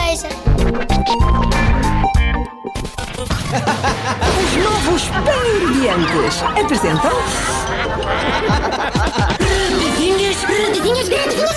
seja. Os novos Pan-Ingredientes apresentam... Redidinhas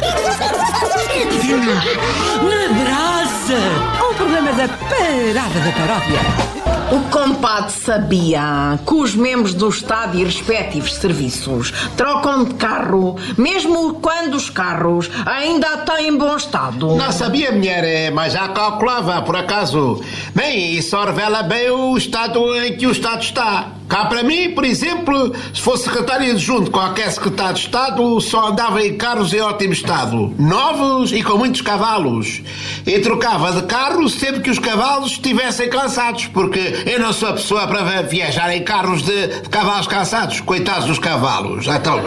Na Brasa! Um programa da Parada da Paródia. O compadre sabia que os membros do Estado e respectivos serviços trocam de carro, mesmo quando os carros ainda têm bom estado? Não sabia, mulher, mas já calculava, por acaso. Bem, isso só revela bem o estado em que o Estado está. Cá para mim, por exemplo, se fosse secretário adjunto de qualquer secretário de Estado, só andava em carros em ótimo estado, novos e com muitos cavalos. E trocava de carro sempre que os cavalos estivessem cansados, porque eu não sou a pessoa para viajar em carros de cavalos cansados. Coitados dos cavalos. Então...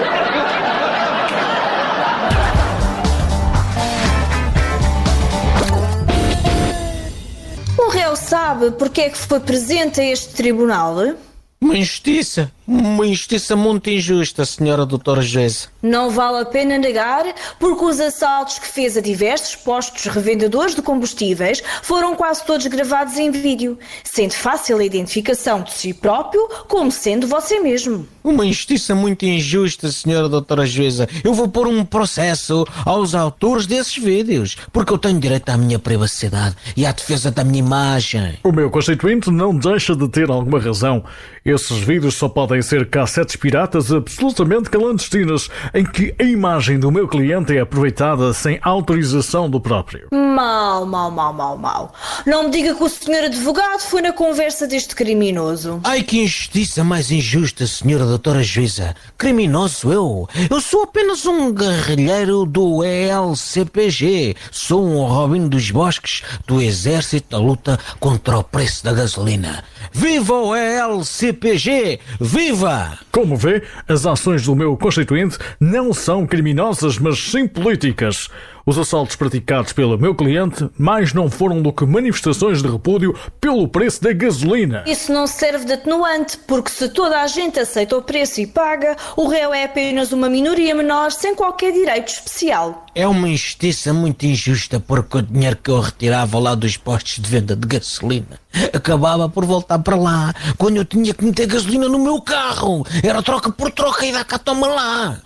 O réu sabe porque é que foi presente a este tribunal? Uma injustiça muito injusta, senhora doutora Joesa. Não vale a pena negar, porque os assaltos que fez a diversos postos revendedores de combustíveis foram quase todos gravados em vídeo, sendo fácil a identificação de si próprio como sendo você mesmo. Uma injustiça muito injusta, senhora doutora Joesa. Eu vou pôr um processo aos autores desses vídeos, porque eu tenho direito à minha privacidade e à defesa da minha imagem. O meu constituinte não deixa de ter alguma razão. Esses vídeos só podem ser cassetes piratas absolutamente clandestinas, em que a imagem do meu cliente é aproveitada sem autorização do próprio. Mal. Não me diga que o senhor advogado foi na conversa deste criminoso. Ai, que injustiça mais injusta, senhora doutora Joesa. Criminoso eu? Eu sou apenas um guerrilheiro do ELCPG. Sou um Robin dos Bosques do Exército da Luta contra o preço da gasolina. Viva o ELCPG! Viva! Como vê, as ações do meu constituinte não são criminosas, mas sim políticas. Os assaltos praticados pelo meu cliente mais não foram do que manifestações de repúdio pelo preço da gasolina. Isso não serve de atenuante, porque se toda a gente aceita o preço e paga, o réu é apenas uma minoria menor sem qualquer direito especial. É uma injustiça muito injusta, porque o dinheiro que eu retirava lá dos postos de venda de gasolina acabava por voltar para lá, quando eu tinha que meter gasolina no meu carro. Era troca por troca e dá cá, toma lá.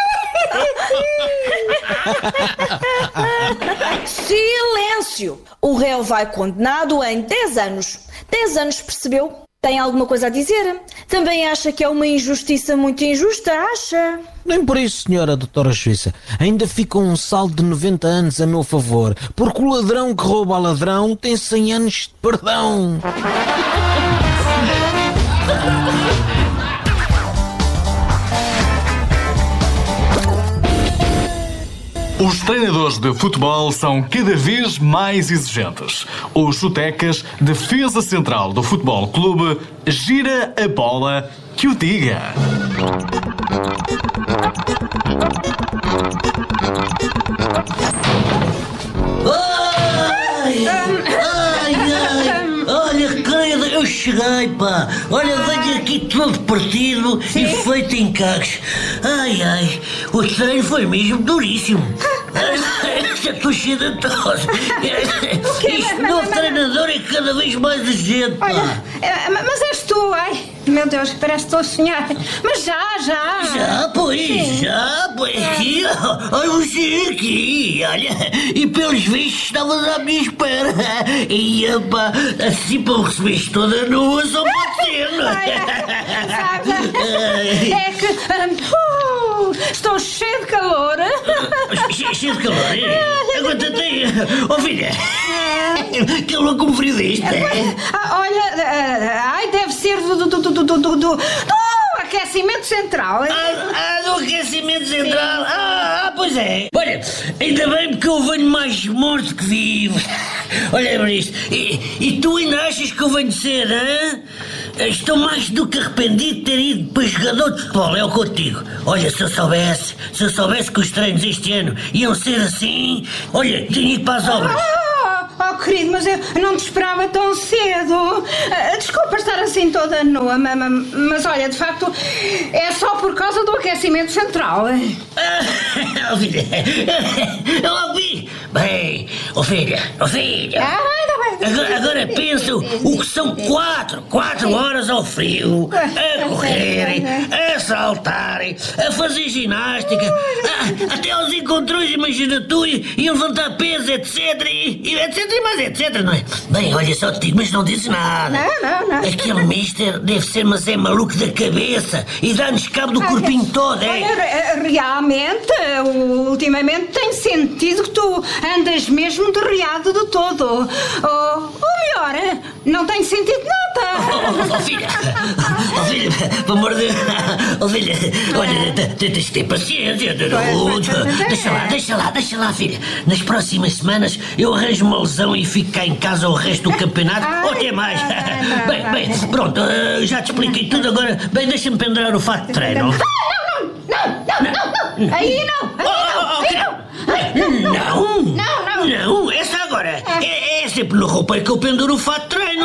Silêncio! O réu vai condenado em 10 anos. 10 anos, percebeu? Tem alguma coisa a dizer? Também acha que é uma injustiça muito injusta, acha? Nem por isso, senhora doutora Joesa. Ainda fica um saldo de 90 anos a meu favor, porque o ladrão que rouba a ladrão tem 100 anos de perdão. Os treinadores de futebol são cada vez mais exigentes. O Chutecas, defesa central do Futebol Clube, gira a bola que o diga. Olha, credo, eu cheguei, pá. Olha, venho aqui todo partido e feito em cacos. O treino foi mesmo duríssimo. Estou cheio de tosse. Este novo treinador é cada vez mais exigente, pá. Olha, mas és tu, ai. Meu Deus, parece que estou a sonhar. Mas já. Já, pois. Aqui, olha, você aqui, olha. E pelos vistos estavas à minha espera. E, pá, assim para o receberes toda nua, só pode ser, não é? É que estou cheio de calor. Cheio de calor, é? Aguenta-te aí. Ó, filha. Que louco como frio deste. Olha, deve ser do aquecimento central. Do aquecimento central. Pois é. Olha, ainda bem porque eu venho mais morto que vivo. Olha para isto. E tu ainda achas que eu venho cedo, hein? Estou mais do que arrependido de ter ido para jogador de futebol, é o que eu te digo. Olha, se eu soubesse que os treinos este ano iam ser assim, olha, tinha ido para as obras. Querido, mas eu não te esperava tão cedo. Desculpa estar assim toda nua, mas olha, de facto, é só por causa do aquecimento central. Filha, eu ouvi, Bem, ó filha. Agora pensa o que são 4 horas ao frio, a correrem, a saltarem, a fazer ginástica, até aos encontrões, imagina tu, e a levantar peso, etc, e etc, e mais etc, não é? Bem, olha, só te digo, mas não dizes nada. Não. Aquele mister deve ser, mas é maluco da cabeça e dá-nos cabo do corpinho todo, é? Olha, realmente, ultimamente tenho sentido que tu andas mesmo derriado de todo. Ou melhor, não tenho sentido nada. Filha, pelo amor de Deus, filha, olha, tens de ter paciência. Deixa lá, filha. Nas próximas semanas eu arranjo uma lesão e fico cá em casa o resto do campeonato, ou até mais. Bem, pronto, já te expliquei tudo, agora, bem, deixa-me pendurar o fato de treino. Não. Aí não. Não, essa agora. É sempre no roupeiro que eu penduro o fato de treino.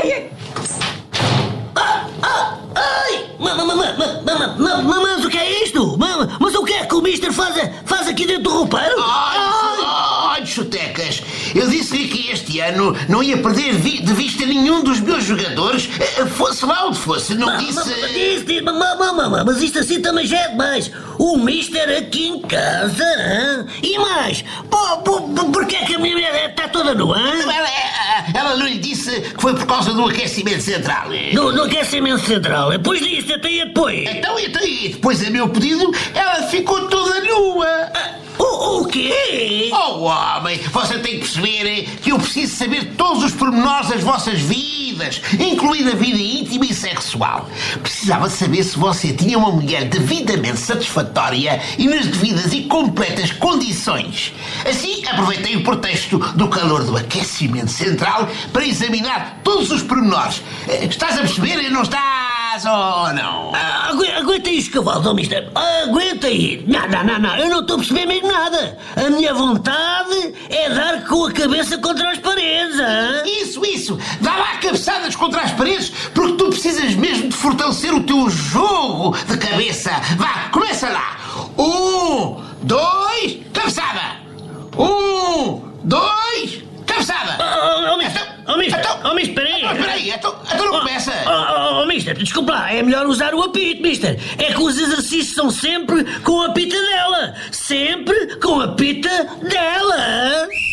Ai! Mas o que é isto? Mas o que é que o mister faz aqui dentro do roupeiro? Olha, chutecas, eu disse-lhe que este ano não ia perder de vista nenhum dos meus jogadores, fosse lá onde fosse, não disse... Mas isto assim também já é demais. O mister aqui em casa, hein? E mais, porquê é que a minha mulher está toda nua? Ela não lhe disse que foi por causa do aquecimento central. Do aquecimento central? Pois disse, até e depois? Então, e depois a meu pedido, ela ficou toda nua. O quê? Oh, homem, você tem que perceber que eu preciso saber todos os pormenores das vossas vidas, incluindo a vida íntima e sexual. Precisava saber se você tinha uma mulher devidamente satisfatória e nas devidas e completas condições. Assim, aproveitei o pretexto do calor do aquecimento central para examinar todos os pormenores. Estás a perceber? Não estás ou não? Aguenta aí os cavalos, mister. Aguenta aí. Não, eu não estou a perceber mesmo nada. A minha vontade é dar com a cabeça contra as paredes, hein? Isso. Dá lá cabeçadas contra as paredes, porque tu precisas mesmo de fortalecer o teu jogo de cabeça. Vá, começa lá. 1, 2, cabeçada. 1, 2, cabeçada. Mister, peraí. Então não começa. Mister, desculpa lá, é melhor usar o apito, mister. É que os exercícios são sempre com a pita dela. Sempre com a pita dela.